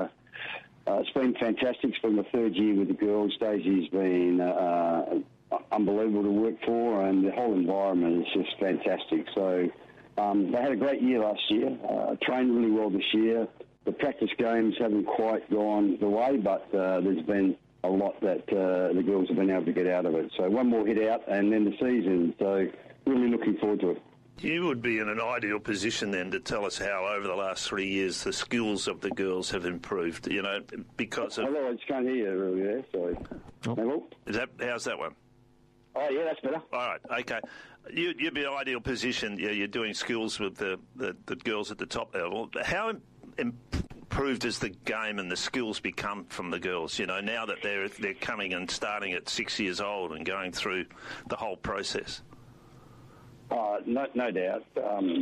uh, uh, it's been fantastic. It's been my third year with the girls. Daisy's been uh, unbelievable to work for, and the whole environment is just fantastic. So um, they had a great year last year. Uh, trained really well this year. The practice games haven't quite gone the way, but uh, there's been a lot that uh, the girls have been able to get out of it. So one more hit out and then the season. So really looking forward to it. You would be in an ideal position then to tell us how over the last three years the skills of the girls have improved, you know, because of... Hello, I just can't hear you really there, sorry. Oh. Is that, how's that one? Oh, yeah, that's better. All right, okay. You, you'd be in an ideal position, yeah, you're doing skills with the, the, the girls at the top level. How improved has the game and the skills become from the girls, you know, now that they're, they're coming and starting at six years old and going through the whole process? Uh, no, no doubt. Um,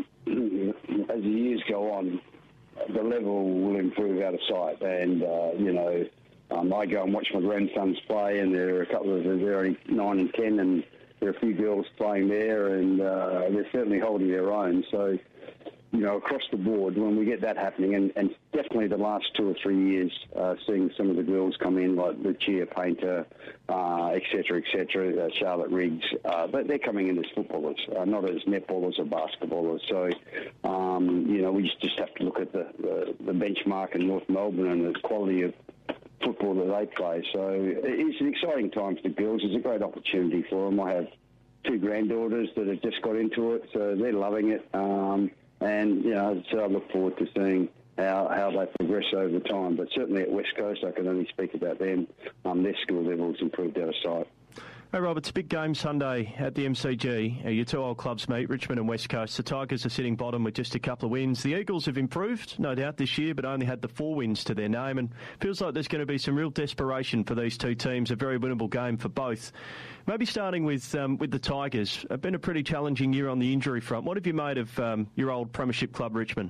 as the years go on, the level will improve out of sight. And, uh, you know, um, I go and watch my grandsons play, and there are a couple of them, they're only nine and ten, and there are a few girls playing there, and uh, they're certainly holding their own. So, you know, across the board, when we get that happening, and, and definitely the last two or three years, uh, seeing some of the girls come in, like Lucia Painter, uh, et cetera, et cetera, uh, Charlotte Riggs, uh, but they're coming in as footballers, uh, not as netballers or basketballers. So, um, you know, we just have to look at the, the, the benchmark in North Melbourne and the quality of football that they play. So it's an exciting time for the girls. It's a great opportunity for them. I have two granddaughters that have just got into it, so they're loving it. Um, And, you know, so I look forward to seeing how, how they progress over time. But certainly at West Coast, I can only speak about them. Um, their skill levels improved out of sight. Hey, Rob, it's a big game Sunday at the M C G. Uh, your two old clubs meet, Richmond and West Coast. The Tigers are sitting bottom with just a couple of wins. The Eagles have improved, no doubt, this year, but only had the four wins to their name. And feels like there's going to be some real desperation for these two teams, a very winnable game for both. Maybe starting with um, with the Tigers. It's been a pretty challenging year on the injury front. What have you made of um, your old premiership club, Richmond?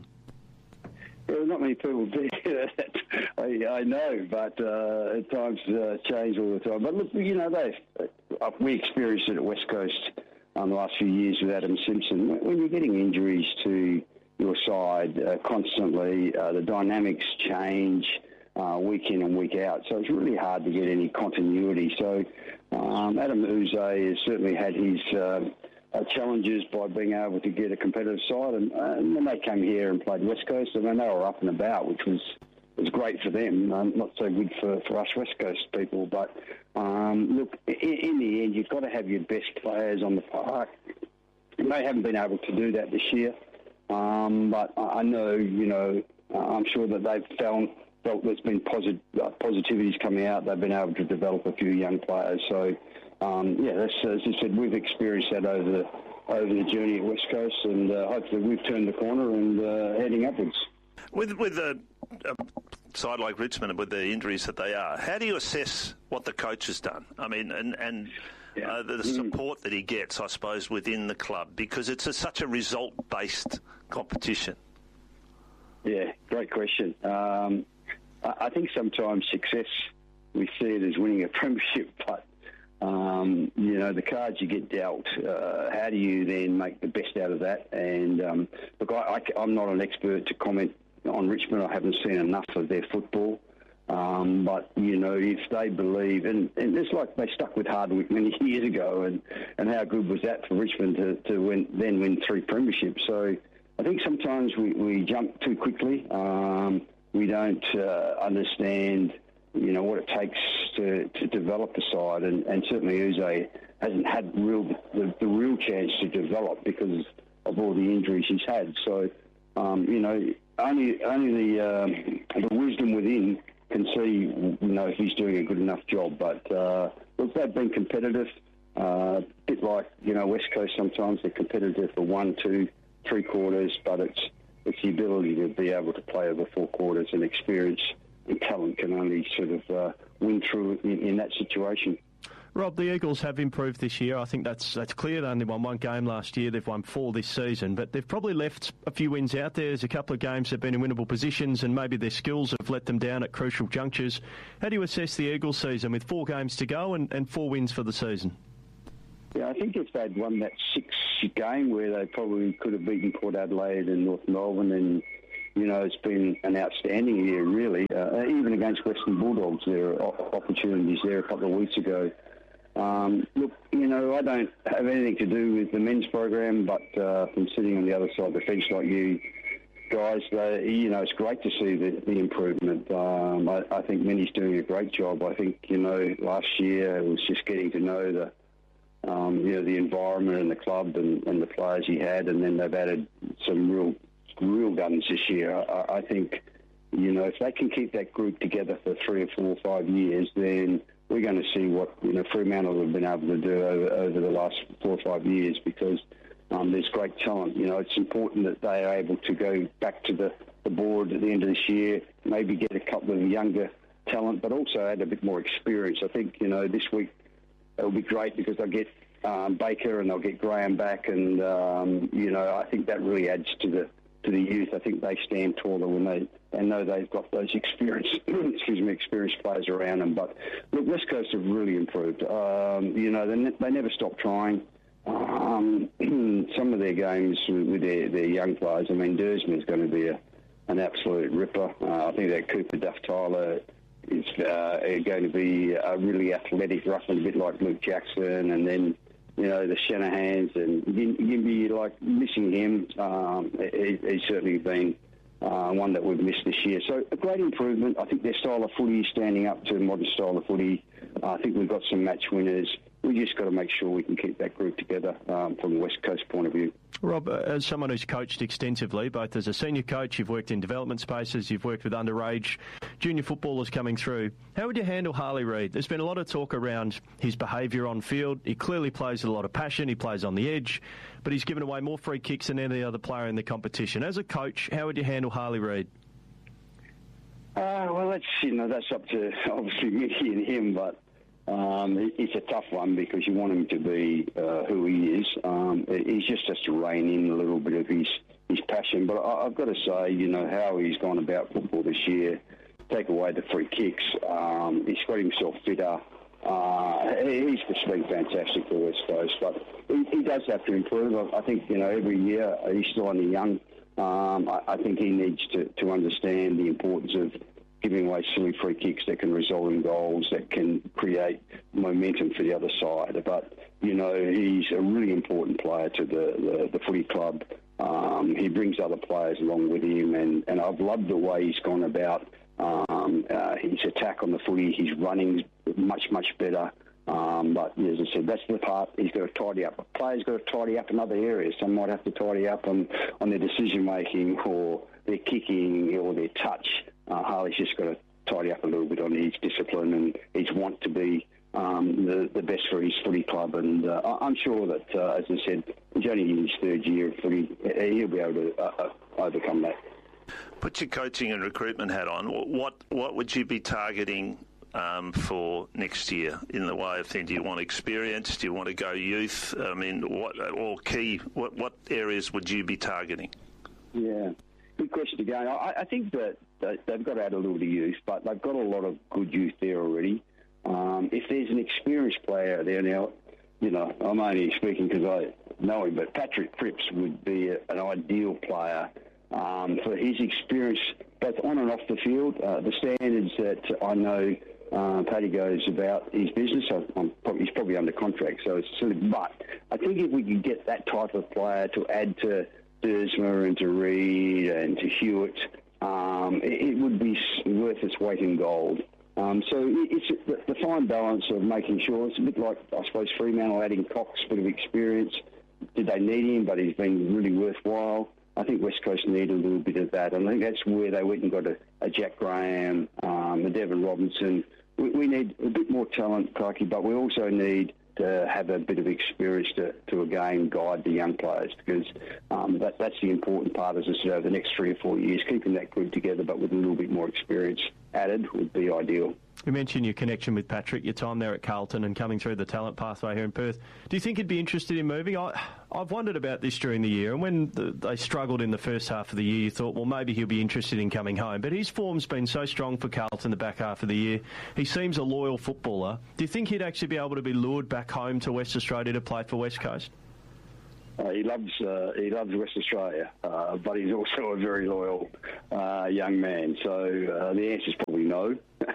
Well, not many people do that. I, I know, but uh, at times uh, change all the time. But look, you know, they uh, we experienced it at West Coast um, the last few years with Adam Simpson. When you're getting injuries to your side uh, constantly, uh, the dynamics change uh, week in and week out. So it's really hard to get any continuity. So um, Adam Uze has certainly had his Uh, Uh, challenges by being able to get a competitive side, and, uh, and then they came here and played West Coast, and then they were up and about, which was was great for them. Um, not so good for, for us West Coast people, but um, look, in, in the end, you've got to have your best players on the park. They haven't been able to do that this year, um, but I know, you know, I'm sure that they've found felt there's been posit- uh, positivities coming out. They've been able to develop a few young players, so. Um, yeah, that's, as I said, we've experienced that over the over the journey at West Coast, and uh, hopefully we've turned the corner and uh, heading upwards. With with a, a side like Richmond, with the injuries that they are, how do you assess what the coach has done? I mean, and and yeah. uh, the, the support mm. that he gets, I suppose, within the club, because it's a, such a result-based competition. Yeah, great question. Um, I, I think sometimes success, we see it as winning a premiership, but Um, you know, the cards you get dealt, uh, how do you then make the best out of that? And um, look, I, I, I'm not an expert to comment on Richmond. I haven't seen enough of their football. Um, but, you know, if they believe, and, and it's like they stuck with Hardwick many years ago, and, and how good was that for Richmond to, to win, then win three premierships? So I think sometimes we, we jump too quickly. Um, we don't uh, understand, you know, what it takes to, to develop the side, and, and certainly Uze hasn't had real the, the real chance to develop because of all the injuries he's had. So, um, you know, only only the um, the wisdom within can see, you know, if he's doing a good enough job. But uh, look, they've been competitive, uh, a bit like, you know, West Coast sometimes they're competitive for one, two, three quarters, but it's it's the ability to be able to play over four quarters and experience. And talent can only sort of uh, win through in, in that situation. Rob, the Eagles have improved this year. I think that's that's clear. They only won one game last year. They've won four this season, but they've probably left a few wins out there. There's a couple of games that have been in winnable positions, and maybe their skills have let them down at crucial junctures. How do you assess the Eagles season with four games to go and, and four wins for the season? Yeah, I think if they'd won that sixth game where they probably could have beaten Port Adelaide and North Melbourne, and you know, it's been an outstanding year, really. Uh, even against Western Bulldogs, there are opportunities there a couple of weeks ago. Um, look, you know, I don't have anything to do with the men's program, but uh, from sitting on the other side of the fence like you guys, they, you know, it's great to see the, the improvement. Um, I, I think Minnie's doing a great job. I think, you know, last year it was just getting to know the, um, you know, the environment and the club and, and the players he had, and then they've added some real real guns this year. I, I think, you know, if they can keep that group together for three or four or five years, then we're going to see what, you know, Fremantle have been able to do over, over the last four or five years, because um, there's great talent. You know, it's important that they are able to go back to the, the board at the end of this year, maybe get a couple of younger talent, but also add a bit more experience. I think, you know, this week it'll be great because they'll get um, Baker and they'll get Graham back, and, um, you know, I think that really adds to the to the youth. I think they stand taller when they, they know they've got those experienced, excuse me, experienced players around them. But look, West Coast have really improved. Um, you know, they, ne- they never stop trying. Um, some of their games with their, their young players, I mean, Dersman's going to be a, an absolute ripper. Uh, I think that Cooper Duff-Tyler is uh, going to be a really athletic roughman, a bit like Luke Jackson, and then you know, the Shanahans, and Gimby, like, missing him. Um, he, he's certainly been uh, one that we've missed this year. So a great improvement. I think their style of footy is standing up to modern style of footy. Uh, I think we've got some match winners. We just got to make sure we can keep that group together um, from the West Coast point of view. Rob, as someone who's coached extensively, both as a senior coach, you've worked in development spaces, you've worked with underage junior footballers coming through. How would you handle Harley Reid? There's been a lot of talk around his behaviour on field. He clearly plays with a lot of passion. He plays on the edge, but he's given away more free kicks than any other player in the competition. As a coach, how would you handle Harley Reid? Uh, well, that's you know that's up to obviously me and him, but. Um, it's a tough one because you want him to be uh, who he is. Um, he just has to rein in a little bit of his, his passion. But I, I've got to say, you know, how he's gone about football this year, take away the free kicks, um, he's got himself fitter. Uh, he's just been fantastic for West Coast. But he, he does have to improve. I, I think, you know, every year he's still only young. Um, I, I think he needs to, to understand the importance of giving away silly free kicks that can result in goals, that can create momentum for the other side. But, you know, he's a really important player to the, the, the footy club. Um, he brings other players along with him, and, and I've loved the way he's gone about um, uh, his attack on the footy. His running's much, much better. Um, but, as I said, that's the part he's got to tidy up. Players got to tidy up in other areas. Some might have to tidy up on, on their decision-making or their kicking or their touch. Uh, Harley's just got to tidy up a little bit on his discipline and his want to be um, the, the best for his footy club. And uh, I'm sure that, uh, as I said, he's only in his third year of footy. He'll be able to uh, uh, overcome that. Put your coaching and recruitment hat on. What what would you be targeting um, for next year in the way of things? Do you want experience? Do you want to go youth? I mean, what or key? What what areas would you be targeting? Yeah, good question again. I, I think that they've got to add a little to youth, but they've got a lot of good youth there already. Um, if there's an experienced player there now, you know, I'm only speaking because I know him, but Patrick Cripps would be a, an ideal player. Um, for his experience, both on and off the field, uh, the standards that I know uh, Paddy goes about his business, I'm probably, he's probably under contract, so it's silly. But I think if we could get that type of player to add to Dersma and to Reid and to Hewitt, um, it, it would be worth its weight in gold. Um, so it's the, the fine balance of making sure. It's a bit like, I suppose, Fremantle adding Cox, a bit of experience. Did they need him? But he's been really worthwhile. I think West Coast need a little bit of that. And I think that's where they went and got a, a Jack Graham, um, a Devon Robinson. We, we need a bit more talent, Clarkie, but we also need to have a bit of experience to, to again, guide the young players, because um, that, that's the important part, as I said, over the next three or four years. Keeping that group together, but with a little bit more experience added, would be ideal. You mentioned your connection with Patrick, your time there at Carlton and coming through the talent pathway here in Perth. Do you think he'd be interested in moving? I, I've wondered about this during the year, and when the, they struggled in the first half of the year, you thought, well, maybe he'll be interested in coming home. But his form's been so strong for Carlton the back half of the year. He seems a loyal footballer. Do you think he'd actually be able to be lured back home to West Australia to play for West Coast? Uh, he loves uh, he loves West Australia, uh, but he's also a very loyal uh, young man. So uh, the answer is probably no.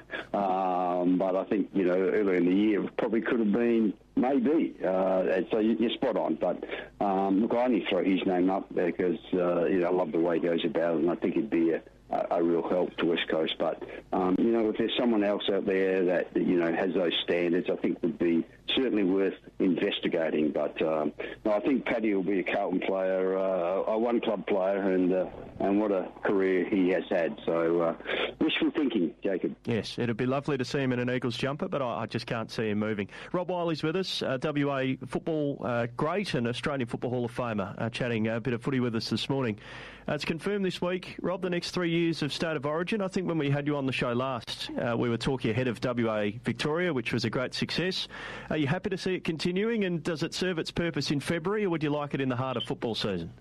um, but I think, you know, earlier in the year it probably could have been maybe. Uh, and so you're spot on. But um, look, I only throw his name up because uh, you know, I love the way he goes about it, and I think it'd be a, a real help to West Coast. But um, you know, if there's someone else out there that, that you know has those standards, I think would be certainly worth investigating. But um, no, I think Paddy will be a Carlton player, uh, a one-club player, and uh, and what a career he has had. So uh, wishful thinking, Jacob. Yes, it'd be lovely to see him in an Eagles jumper, but I, I just can't see him moving. Rob Wiley's with us, uh, W A football uh, great and Australian Football Hall of Famer, uh, chatting a bit of footy with us this morning. Uh, it's confirmed this week, Rob, the next three years of State of Origin. I think when we had you on the show last, uh, we were talking ahead of W A Victoria, which was a great success. Are you happy to see it continuing, and does it serve its purpose in February, or would you like it in the heart of football season?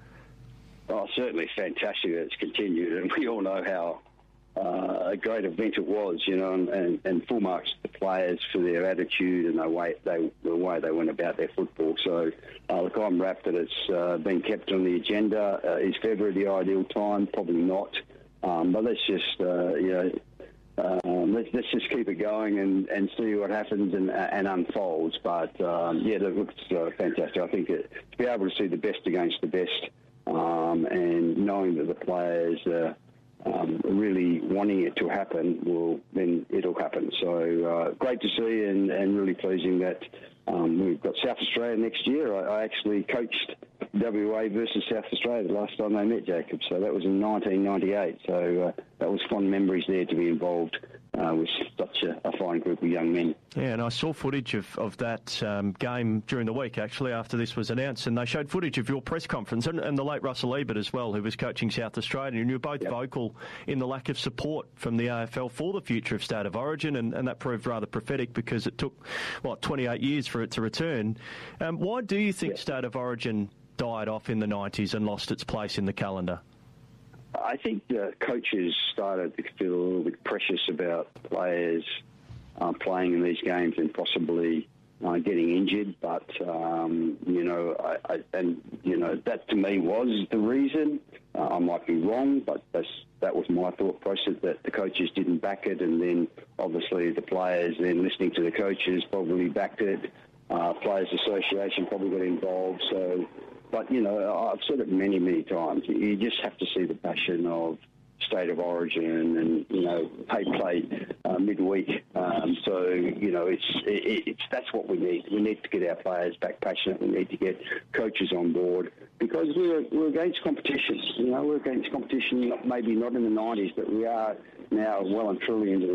Oh, certainly fantastic that it's continued, and we all know how uh, a great event it was, you know, and, and, and full marks to the players for their attitude and the way they, the way they went about their football. So, uh, look, I'm rapt that it's uh, been kept on the agenda. Uh, is February the ideal time? Probably not. Um, but let's just, uh, you know, Um, let's, let's just keep it going and, and see what happens and, and unfolds. But, um, yeah, it looks uh, fantastic. I think it, to be able to see the best against the best um, and knowing that the players are um, really wanting it to happen, well, then it'll happen. So uh, great to see and, and really pleasing that um, we've got South Australia next year. I, I actually coached W A versus South Australia the last time they met, Jacob. So that was in nineteen ninety-eight. So uh, that was fond memories there to be involved uh, with such a, a fine group of young men. Yeah, and I saw footage of, of that um, game during the week, actually, after this was announced, and they showed footage of your press conference and, and the late Russell Ebert as well, who was coaching South Australia, and you were both yep. vocal in the lack of support from the A F L for the future of State of Origin, and, and that proved rather prophetic because it took, what, twenty-eight years for it to return. Um, why do you think yep. State of Origin died off in the nineties and lost its place in the calendar? I think the coaches started to feel a little bit precious about players uh, playing in these games and possibly uh, getting injured. But, um, you know, I, I, and, you know, that to me was the reason. Uh, I might be wrong, but that's, that was my thought process, that the coaches didn't back it. And then, obviously, the players then listening to the coaches probably backed it. Uh, Players Association probably got involved. So... But, you know, I've said it many, many times. You just have to see the passion of State of Origin and, you know, pay play uh, midweek. Um, so, you know, it's, it, it's that's what we need. We need to get our players back passionate. We need to get coaches on board because we're, we're against competition. You know, we're against competition, maybe not in the nineties, but we are now well and truly into the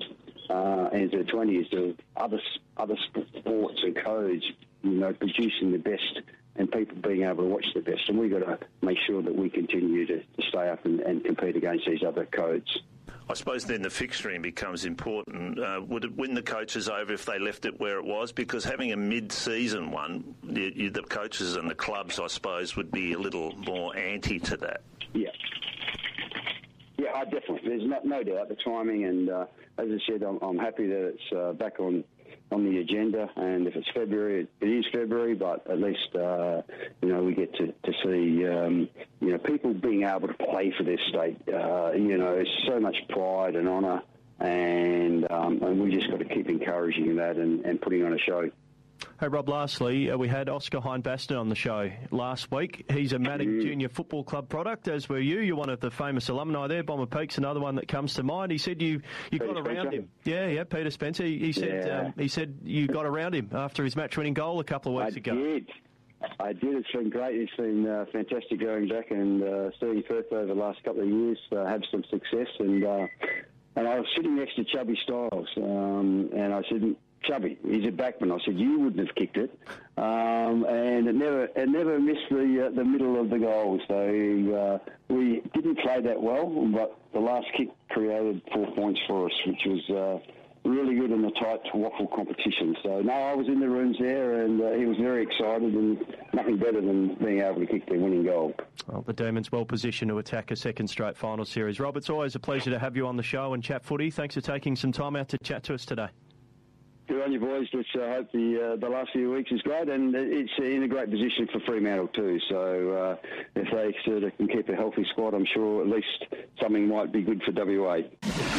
uh, and into the twenties of other other sports and codes, you know, producing the best and people being able to watch the best. And we've got to make sure that we continue to, to stay up and, and compete against these other codes. I suppose then the fixturing becomes important. Uh, would it win the coaches over if they left it where it was? Because having a mid-season one, you, you, the coaches and the clubs, I suppose, would be a little more anti to that. Yeah. Yeah, I definitely. There's no, no doubt the timing, and uh, as I said, I'm, I'm happy that it's uh, back on on the agenda, and if it's February, it is February, but at least, uh, you know, we get to, to see, um, you know, people being able to play for their state. Uh, you know, it's so much pride and honour, and um, and we just got to keep encouraging that and, and putting on a show. Hey, Rob, lastly, uh, we had Oscar Hine-Baston on the show last week. He's a Matic mm. Junior Football Club product, as were you. You're one of the famous alumni there. Bomber Peak's another one that comes to mind. He said you, you got Spencer. around him. Yeah, yeah, Peter Spencer. He, he said yeah. um, he said you got around him after his match-winning goal a couple of weeks I ago. I did. I did. It's been great. It's been uh, fantastic going back and uh, seeing Perth over the last couple of years uh, have some success. And uh, and I was sitting next to Chubby Styles, um, and I said, Chubby, he's a backman. I said, you wouldn't have kicked it. Um, and it never it never missed the uh, the middle of the goal. So uh, we didn't play that well, but the last kick created four points for us, which was uh, really good in the tight waffle competition. So, no, I was in the rooms there, and uh, he was very excited, and nothing better than being able to kick the winning goal. Well, the Demons well positioned to attack a second straight final series. Rob, it's always a pleasure to have you on the show and chat footy. Thanks for taking some time out to chat to us today. Good on you, boys. Let's uh, hope the uh, the last few weeks is great, and it's in a great position for Fremantle too. So uh, if they sort of can keep a healthy squad, I'm sure at least something might be good for W A.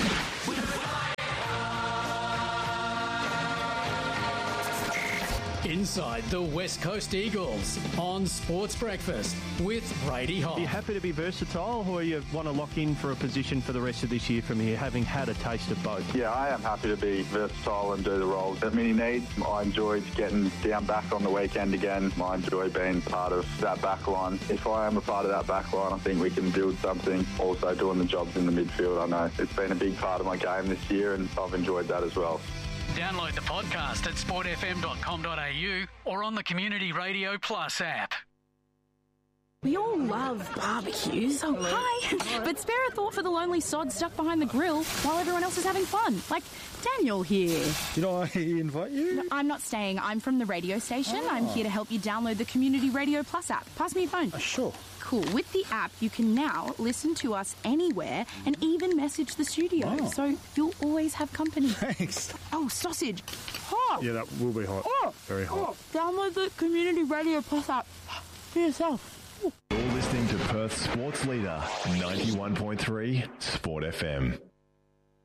Inside the West Coast Eagles on Sports Breakfast with Brady Hoff. Are you happy to be versatile, or you want to lock in for a position for the rest of this year from here, having had a taste of both? Yeah, I am happy to be versatile and do the roles that Mini needs. I enjoyed getting down back on the weekend again. I enjoy being part of that back line. If I am a part of that back line, I think we can build something. Also doing the jobs in the midfield, I know it's been a big part of my game this year, and I've enjoyed that as well. Download the podcast at sport f m dot com dot a u or on the Community Radio Plus app. We all love barbecues. Oh, hi. But spare a thought for the lonely sod stuck behind the grill while everyone else is having fun. Like Daniel here. Did I invite you? No, I'm not staying. I'm from the radio station. Oh. I'm here to help you download the Community Radio Plus app. Pass me your phone. Uh, sure. Cool. With the app, you can now listen to us anywhere and even message the studio. Oh. So you'll always have company. Thanks. Oh, sausage. Hot. Yeah, that will be hot. Oh. Very hot. Oh. Download the Community Radio Plus app for yourself. You're listening to Perth's sports leader, ninety-one point three Sport F M.